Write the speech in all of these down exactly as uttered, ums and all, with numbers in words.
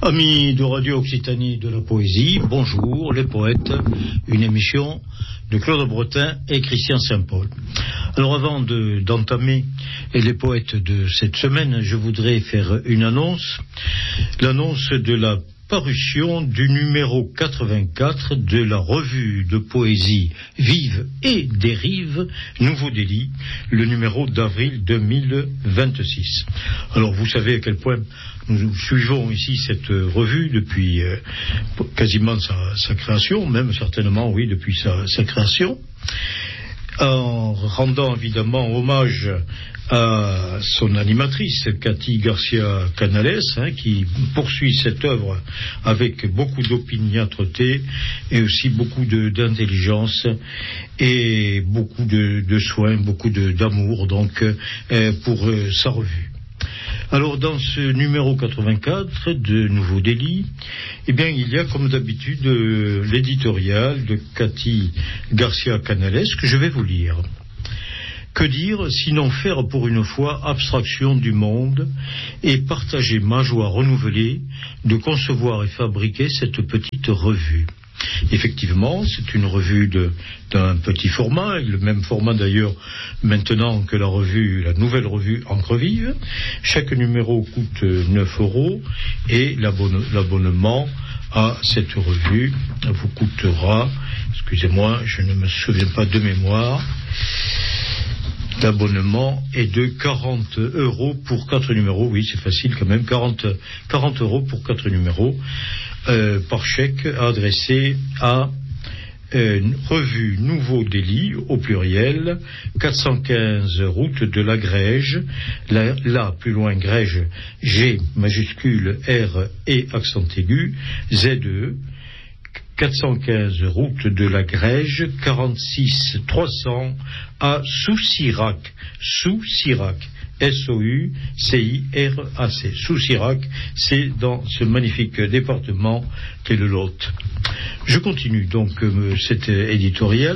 Amis de Radio Occitanie de la Poésie, bonjour, les poètes, une émission de Claude Bretin et Christian Saint-Paul. Alors avant de, d'entamer les poètes de cette semaine, je voudrais faire une annonce, l'annonce de la parution du numéro quatre-vingt-quatre de la revue de poésie Vive et Dérive, Nouveau Délit, le numéro d'avril deux mille vingt-six. Alors vous savez à quel point nous suivons ici cette revue depuis euh, quasiment sa, sa création, même certainement, oui, depuis sa, sa création, en rendant évidemment hommage à son animatrice, Cathy Garcia Canales, hein, qui poursuit cette œuvre avec beaucoup d'opiniâtreté et aussi beaucoup de, d'intelligence et beaucoup de, de soins, beaucoup de, d'amour donc euh, pour euh, sa revue. Alors dans ce numéro quatre-vingt-quatre de Nouveau Délit, eh bien il y a comme d'habitude euh, l'éditorial de Cathy Garcia Canales que je vais vous lire. Que dire sinon faire pour une fois abstraction du monde et partager ma joie renouvelée de concevoir et fabriquer cette petite revue. Effectivement, c'est une revue de, d'un petit format, le même format d'ailleurs maintenant que la revue, la nouvelle revue Encre Vive. Chaque numéro coûte neuf euros et l'abonne, l'abonnement à cette revue vous coûtera, excusez-moi, je ne me souviens pas de mémoire, l'abonnement est de quarante euros pour quatre numéros. Oui, c'est facile quand même. quarante, quarante euros pour quatre numéros euh, par chèque adressé à euh, revue Nouveau Délit au pluriel, quatre cent quinze route de la Grège. Là, là plus loin Grège, G majuscule R et accent aigu, Z E. quatre cent quinze route de la Grège, quarante-six trois cents à Soussirac, Soussirac, S O U C I R A C, Soussirac, c'est dans ce magnifique département qu'est le Lot. Je continue donc euh, cet éditorial.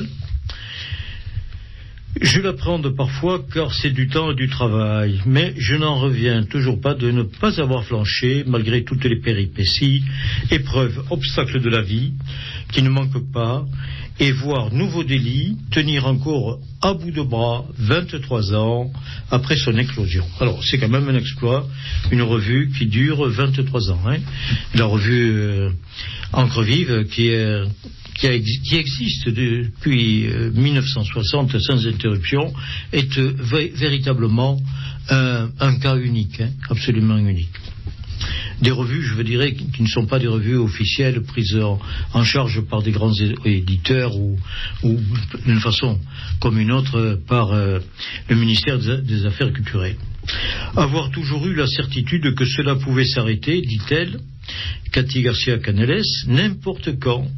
Je l'apprends parfois car c'est du temps et du travail, mais je n'en reviens toujours pas de ne pas avoir flanché malgré toutes les péripéties, épreuves, obstacles de la vie qui ne manquent pas, et voir Nouveau Délit tenir encore à bout de bras vingt-trois ans après son éclosion. Alors c'est quand même un exploit, une revue qui dure vingt-trois ans, hein. La revue euh, Encre Vive qui est Qui, a, qui existe depuis euh, mille neuf cent soixante sans interruption, est euh, v- véritablement un, un cas unique, hein, absolument unique. Des revues, je veux dire, qui, qui ne sont pas des revues officielles prises en, en charge par des grands éditeurs ou, ou d'une façon comme une autre par euh, le ministère des, des Affaires culturelles. Avoir toujours eu la certitude que cela pouvait s'arrêter, dit-elle, Cathy Garcia Canales, n'importe quand,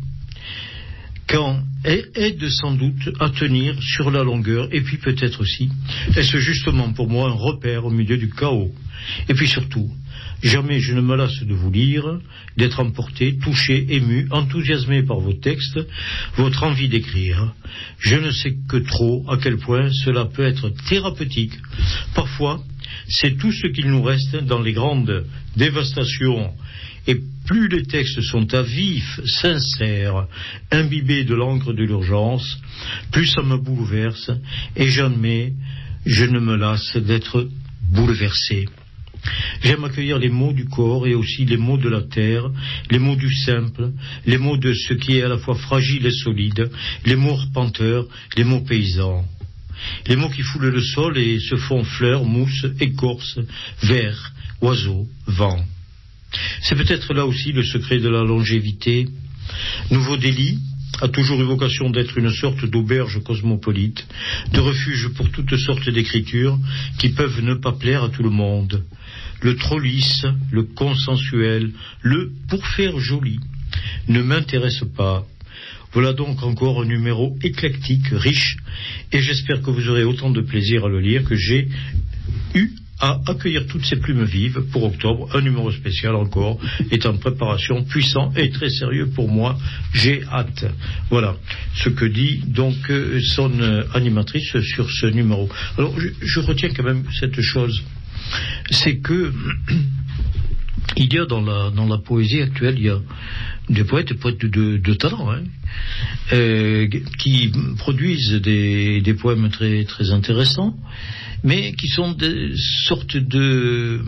quand aide sans doute à tenir sur la longueur, et puis peut-être aussi, est-ce justement pour moi un repère au milieu du chaos. Et puis surtout, jamais je ne me lasse de vous lire, d'être emporté, touché, ému, enthousiasmé par vos textes, votre envie d'écrire. Je ne sais que trop à quel point cela peut être thérapeutique. Parfois, c'est tout ce qu'il nous reste dans les grandes dévastations. Et plus les textes sont à vif, sincères, imbibés de l'encre de l'urgence, plus ça me bouleverse, et jamais je ne me lasse d'être bouleversé. J'aime accueillir les mots du corps et aussi les mots de la terre, les mots du simple, les mots de ce qui est à la fois fragile et solide, les mots arpenteurs, les mots paysans. Les mots qui foulent le sol et se font fleurs, mousse, écorce, vers, oiseaux, vent. C'est peut-être là aussi le secret de la longévité. Nouveau Délit a toujours eu vocation d'être une sorte d'auberge cosmopolite, de refuge pour toutes sortes d'écritures qui peuvent ne pas plaire à tout le monde. Le trop lisse, le consensuel, le pour faire joli ne m'intéresse pas. Voilà donc encore un numéro éclectique, riche, et j'espère que vous aurez autant de plaisir à le lire que j'ai eu à accueillir toutes ces plumes vives pour octobre. Un numéro spécial encore est en préparation, puissant et très sérieux pour moi. J'ai hâte. Voilà ce que dit donc son animatrice sur ce numéro. Alors je, je retiens quand même cette chose, c'est que il y a dans la, dans la poésie actuelle, il y a des poètes et poètes de, de, de talent, hein, euh, qui produisent des, des poèmes très, très intéressants, mais qui sont des sortes de,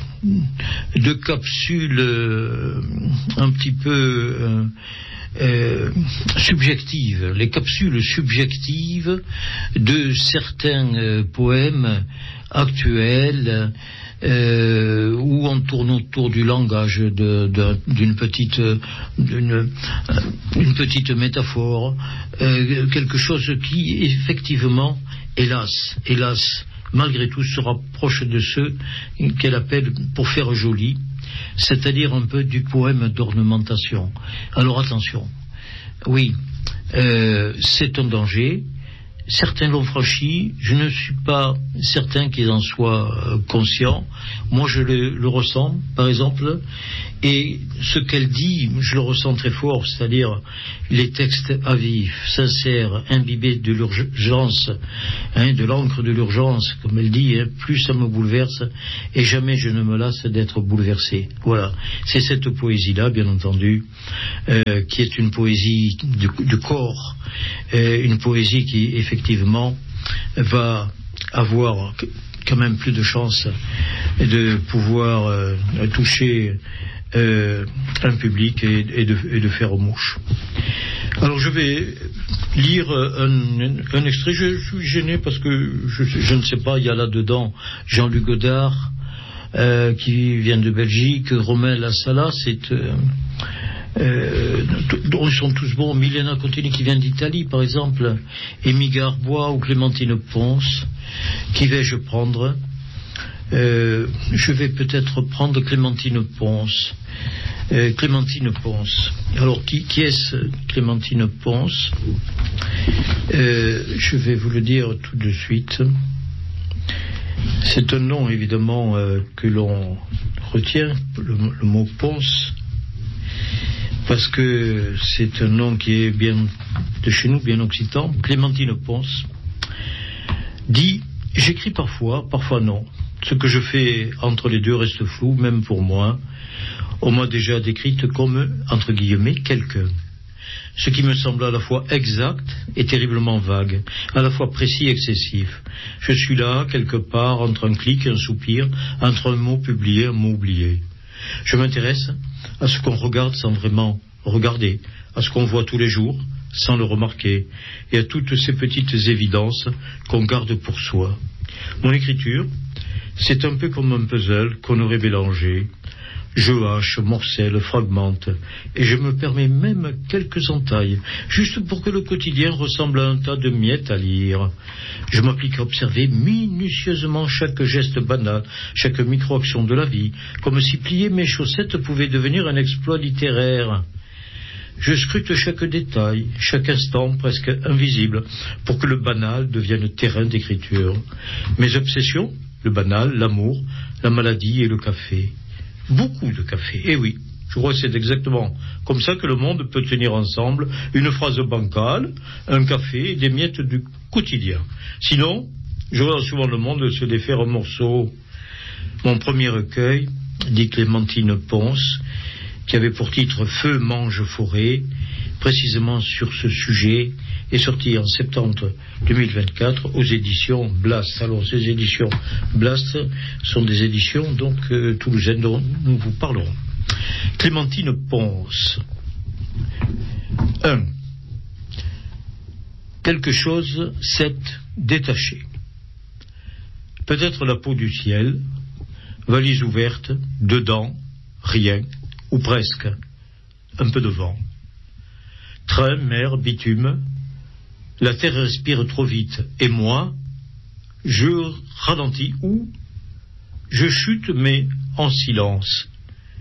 de capsules euh, un petit peu euh, euh, subjectives, les capsules subjectives de certains euh, poèmes actuels, Euh, où on tourne autour du langage de, de, d'une petite, d'une, une petite métaphore, euh, quelque chose qui effectivement, hélas, hélas, malgré tout, se rapproche de ceux qu'elle appelle pour faire joli, c'est-à-dire un peu du poème d'ornementation. Alors attention, oui, euh, c'est un danger. Certains l'ont franchi, je ne suis pas certain qu'ils en soient euh, conscients. Moi, je le, le ressens, par exemple, et ce qu'elle dit, je le ressens très fort, c'est-à-dire les textes à vif, sincères, imbibés de l'urgence, hein, de l'encre de l'urgence, comme elle dit, hein, plus ça me bouleverse, et jamais je ne me lasse d'être bouleversé. Voilà, c'est cette poésie-là, bien entendu, euh, qui est une poésie du, du corps, euh, une poésie qui, effectivement, va avoir quand même plus de chances de pouvoir euh, toucher euh, un public et, et, de, et de faire mouche. Alors je vais lire un, un extrait. Je suis gêné parce que je, je ne sais pas, il y a là-dedans Jean-Luc Godard euh, qui vient de Belgique, Romain Lassala, c'est... Euh, Euh, dont ils sont tous bons. Milena Contini qui vient d'Italie, par exemple, Émy Garbois ou Clémentine Ponce. Qui vais-je prendre? euh, Je vais peut-être prendre Clémentine Ponce. Euh, Clémentine Ponce. Alors, qui, qui est-ce, Clémentine Ponce? euh, Je vais vous le dire tout de suite. C'est un nom, évidemment, euh, que l'on retient, le, le mot Ponce, parce que c'est un nom qui est bien de chez nous, bien occitan. Clémentine Ponce dit « J'écris parfois, parfois non. Ce que je fais entre les deux reste flou, même pour moi. On m'a déjà décrite comme, entre guillemets, quelqu'un. Ce qui me semble à la fois exact et terriblement vague, à la fois précis et excessif. Je suis là, quelque part, entre un clic et un soupir, entre un mot publié et un mot oublié. Je m'intéresse à ce qu'on regarde sans vraiment regarder, à ce qu'on voit tous les jours sans le remarquer, et à toutes ces petites évidences qu'on garde pour soi. Mon écriture, c'est un peu comme un puzzle qu'on aurait mélangé. Je hache, morcelle, fragmente, et je me permets même quelques entailles, juste pour que le quotidien ressemble à un tas de miettes à lire. Je m'applique à observer minutieusement chaque geste banal, chaque micro-action de la vie, comme si plier mes chaussettes pouvait devenir un exploit littéraire. Je scrute chaque détail, chaque instant presque invisible, pour que le banal devienne terrain d'écriture. Mes obsessions, le banal, l'amour, la maladie et le café. Beaucoup de café, eh oui, je crois que c'est exactement comme ça que le monde peut tenir ensemble une phrase bancale, un café et des miettes du quotidien. Sinon, je vois souvent le monde se défaire en morceaux. Mon premier recueil, dit Clémentine Ponce, qui avait pour titre Feu, mange, forêt, précisément sur ce sujet, est sorti en septembre deux mille vingt-quatre aux éditions Blast. Alors ces éditions Blast sont des éditions donc euh, toulousaines dont nous vous parlerons. Clémentine Ponce. un. Quelque chose s'est détaché. Peut-être la peau du ciel, valise ouverte, dedans, rien, ou presque, un peu de vent. Train, mer, bitume, la terre respire trop vite, et moi, je ralentis ou je chute, mais en silence.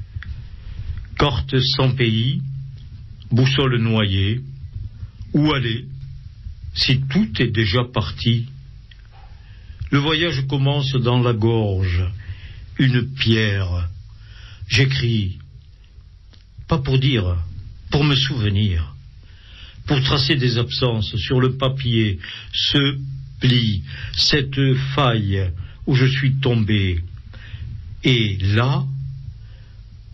Carte sans pays, boussole noyée, où aller, si tout est déjà parti? Le voyage commence dans la gorge, une pierre. J'écris, pas pour dire, pour me souvenir, pour tracer des absences sur le papier, ce pli, cette faille où je suis tombé. Et là,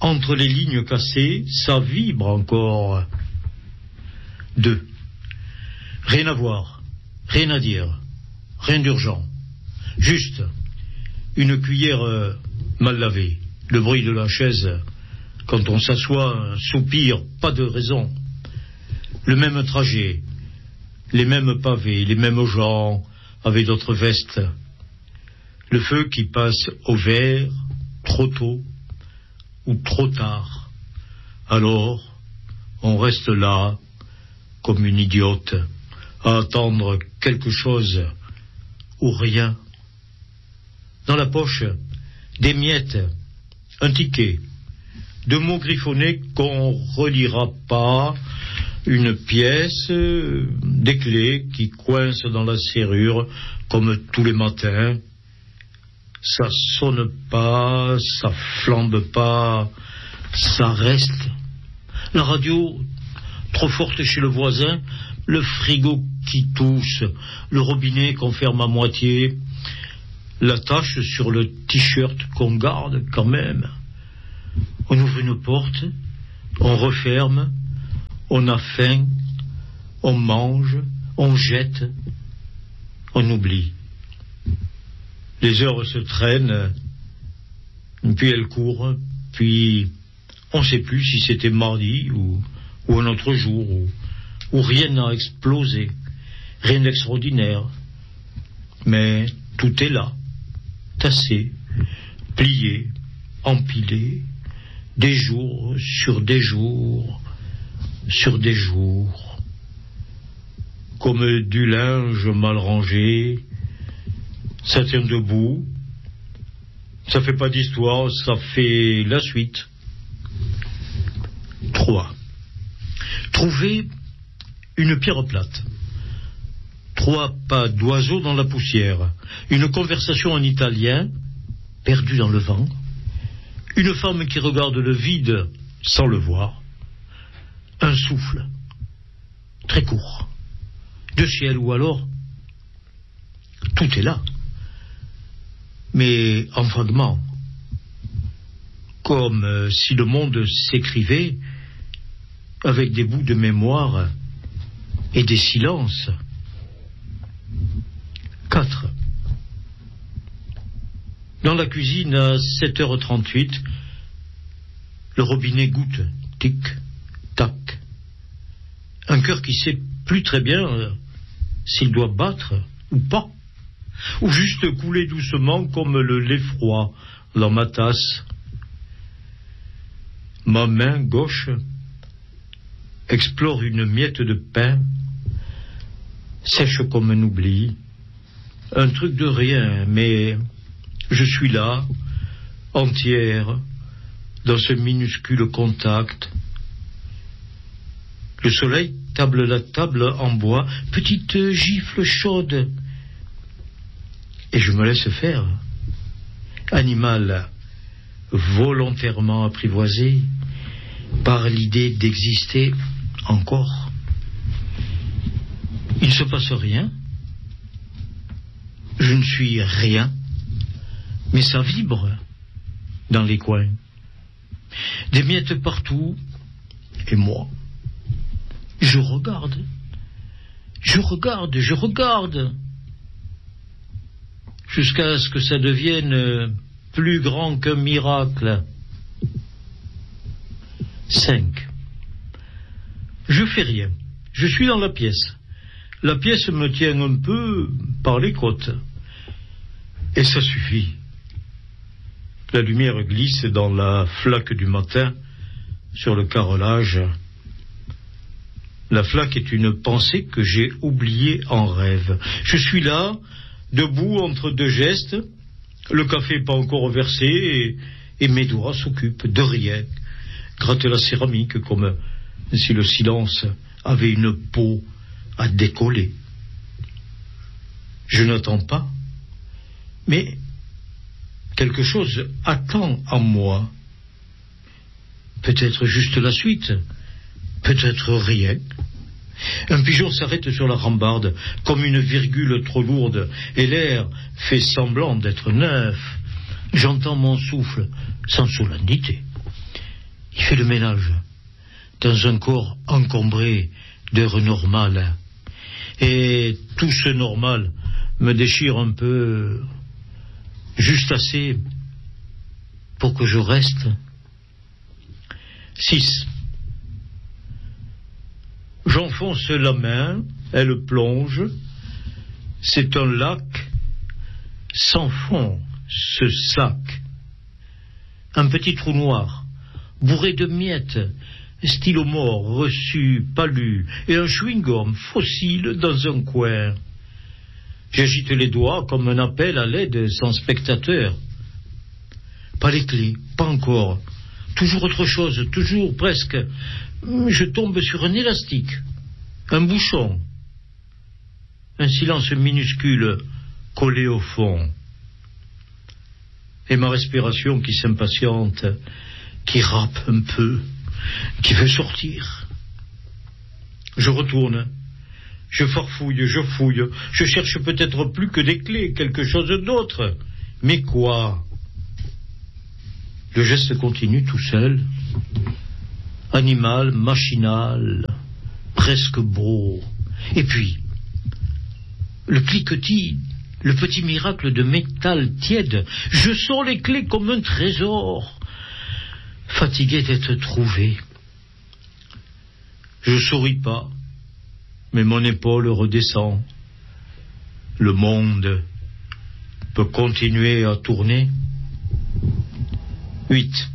entre les lignes cassées, ça vibre encore. Deux. Rien à voir, rien à dire, rien d'urgent. Juste une cuillère euh, mal lavée, le bruit de la chaise quand on s'assoit, un soupir, pas de raison. Le même trajet, les mêmes pavés, les mêmes gens avec d'autres vestes. Le feu qui passe au vert trop tôt ou trop tard. Alors, on reste là, comme une idiote, à attendre quelque chose ou rien. Dans la poche, des miettes, un ticket, deux mots griffonnés qu'on relira pas, une pièce, des clés qui coincent dans la serrure comme tous les matins. Ça sonne pas, ça flambe pas, ça reste. La radio, trop forte chez le voisin, le frigo qui tousse, le robinet qu'on ferme à moitié, la tache sur le t-shirt qu'on garde quand même. On ouvre une porte, on referme, on a faim, on mange, on jette, on oublie. Les heures se traînent, puis elles courent, puis on ne sait plus si c'était mardi ou, ou un autre jour, où, où rien n'a explosé, rien d'extraordinaire. Mais tout est là, tassé, plié, empilé, des jours sur des jours, sur des jours, comme du linge mal rangé. Ça tient debout, ça fait pas d'histoire, ça fait la suite. Trois. Trouver une pierre plate. Trois pas d'oiseau dans la poussière. Une conversation en italien, perdue dans le vent. Une femme qui regarde le vide sans le voir. Un souffle, très court, de ciel ou alors, tout est là. Mais en fragments, comme si le monde s'écrivait avec des bouts de mémoire et des silences. Quatre. Dans la cuisine, à sept heures trente-huit, le robinet goutte, tic, tac. Un cœur qui sait plus très bien euh, s'il doit battre ou pas. Ou juste couler doucement comme le lait froid dans ma tasse. Ma main gauche explore une miette de pain, sèche comme un oubli, un truc de rien, mais je suis là, entière, dans ce minuscule contact. Le soleil table la table en bois, petite gifle chaude. Et je me laisse faire. Animal volontairement apprivoisé par l'idée d'exister encore. Il ne se passe rien. Je ne suis rien. Mais ça vibre dans les coins. Des miettes partout. Et moi, je regarde. Je regarde, je regarde. Jusqu'à ce que ça devienne plus grand qu'un miracle. Cinq. Je fais rien. Je suis dans la pièce. La pièce me tient un peu par les côtes. Et ça suffit. La lumière glisse dans la flaque du matin sur le carrelage. La flaque est une pensée que j'ai oubliée en rêve. Je suis là, debout entre deux gestes, le café pas encore versé, et, et mes doigts s'occupent de rien, grattent la céramique comme si le silence avait une peau à décoller. Je n'attends pas, mais quelque chose attend en moi. Peut-être juste la suite, peut-être rien. Un pigeon s'arrête sur la rambarde comme une virgule trop lourde et l'air fait semblant d'être neuf. J'entends mon souffle sans solennité. Il fait le ménage dans un corps encombré d'heures normales. Et tout ce normal me déchire un peu, juste assez pour que je reste. six. J'enfonce la main, elle plonge. C'est un lac sans fond, ce sac. Un petit trou noir, bourré de miettes, stylo mort, reçu, palu, et un chewing-gum fossile dans un coin. J'agite les doigts comme un appel à l'aide sans spectateur. Pas les clés, pas encore. Toujours autre chose, toujours presque. Je tombe sur un élastique, un bouchon. Un silence minuscule collé au fond. Et ma respiration qui s'impatiente, qui rappe un peu, qui veut sortir. Je retourne, je farfouille, je fouille, je cherche peut-être plus que des clés, quelque chose d'autre. Mais quoi? Le geste continue tout seul, animal, machinal, presque beau. Et puis, le cliquetis, le petit miracle de métal tiède, je sors les clés comme un trésor, fatigué d'être trouvé. Je souris pas, mais mon épaule redescend. Le monde peut continuer à tourner. huit.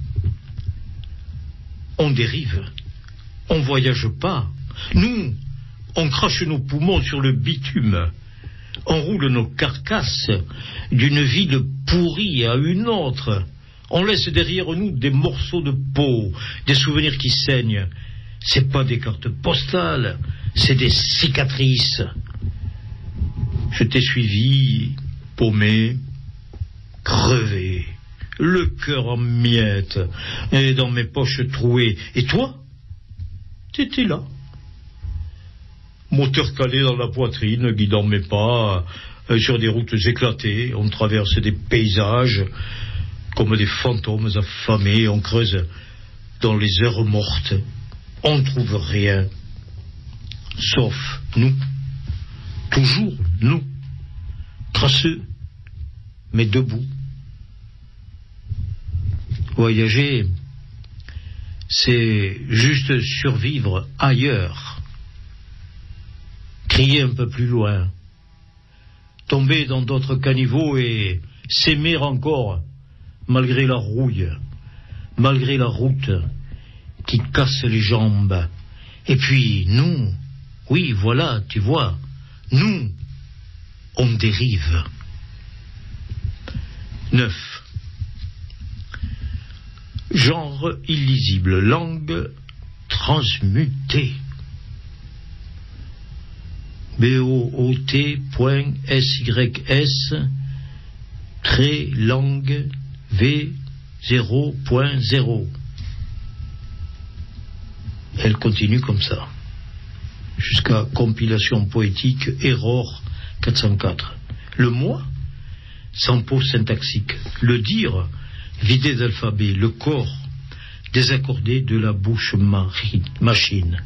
On dérive, on voyage pas. Nous, on crache nos poumons sur le bitume. On roule nos carcasses d'une ville pourrie à une autre. On laisse derrière nous des morceaux de peau, des souvenirs qui saignent. C'est pas des cartes postales, c'est des cicatrices. Je t'ai suivi, paumé, crevé, le cœur en miettes, et dans mes poches trouées. Et toi, t'étais là. Moteur calé dans la poitrine, guidant mes pas euh, sur des routes éclatées. On traverse des paysages comme des fantômes affamés. On creuse dans les heures mortes. On ne trouve rien, sauf nous. Toujours nous. Crasseux, mais debout. Voyager, c'est juste survivre ailleurs. Crier un peu plus loin, tomber dans d'autres caniveaux et s'aimer encore, malgré la rouille, malgré la route qui casse les jambes. Et puis nous, oui, voilà, tu vois, nous, on dérive. neuf. Genre illisible, langue transmutée. B O O T point S Y S trait langue V zéro point zéro. Elle continue comme ça, jusqu'à compilation poétique Error quatre cent quatre. Le moi, sans pause syntaxique. Le dire, vidé d'alphabet. Le corps, désaccordé de la bouche machine.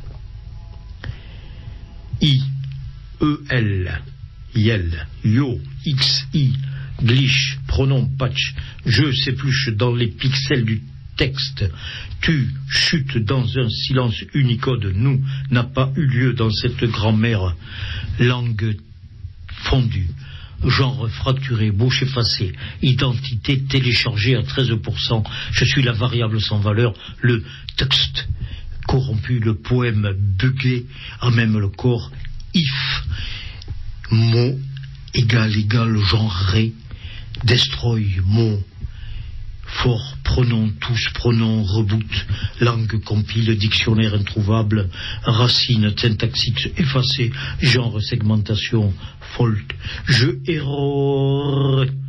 I, E, L, Yel, Yo, X, I, glitch, pronom patch, je s'épluche dans les pixels du texte, tu chutes dans un silence unicode, nous, n'a pas eu lieu dans cette grammaire, langue fondue, genre fracturé, bouche effacée, identité téléchargée à treize pour cent, je suis la variable sans valeur, le texte corrompu, le poème bugué, à même le corps, if, mot égal égal genré, destroy, mot, fort, pronom, tous, pronom, reboot, langue compile, dictionnaire introuvable, racine, syntaxique effacée, genre, segmentation, fault, je, erreur,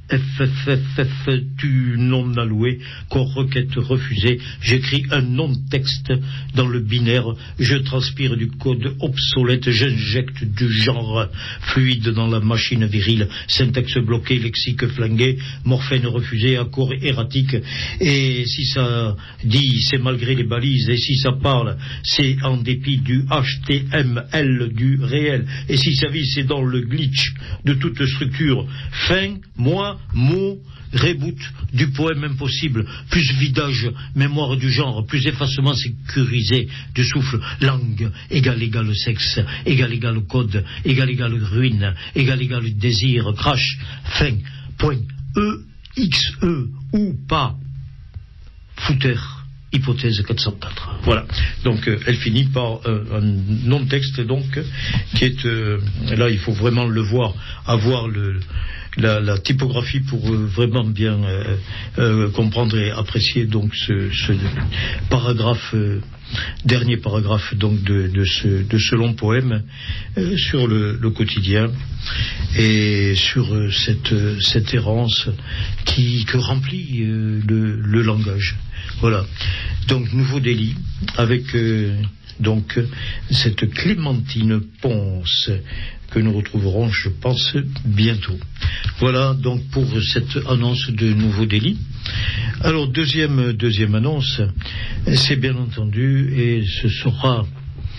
F, F, F, F, tu non alloué, corps requête refusée, j'écris un non-texte dans le binaire, je transpire du code obsolète, j'injecte du genre fluide dans la machine virile, syntaxe bloqué, lexique flingué, morphène refusé, accord erratique, et si ça dit, c'est malgré les balises, et si ça parle, c'est en dépit du H T M L du réel, et si ça vit, c'est dans le glitch de toute structure, fin, moi, mot, reboot du poème impossible, plus vidage, mémoire du genre, plus effacement sécurisé du souffle, langue, égal égal sexe, égal égal code, égal égal ruine, égal égal désir, crash, fin, point, E, X, E, ou pas, footer. Hypothèse quatre cent quatre. Voilà. Donc euh, elle finit par euh, un non-texte donc qui est euh, là il faut vraiment le voir, avoir le la, la typographie pour euh, vraiment bien euh, euh, comprendre et apprécier donc ce, ce paragraphe euh, dernier paragraphe donc de, de ce de ce long poème euh, sur le, le quotidien et sur euh, cette cette errance qui que remplit euh, le, le langage. Voilà. Donc nouveau délit avec euh, donc cette Clémentine Ponce que nous retrouverons, je pense, bientôt. Voilà donc pour cette annonce de nouveau délit. Alors deuxième deuxième annonce, c'est bien entendu et ce sera